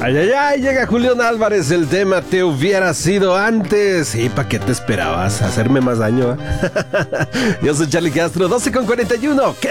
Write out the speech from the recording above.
Ay, ay, ay, llega Julián Álvarez, el tema Te hubiera sido antes. ¿Y para qué te esperabas? ¿Hacerme más daño? Yo soy Charlie Castro, 12:41. ¿Qué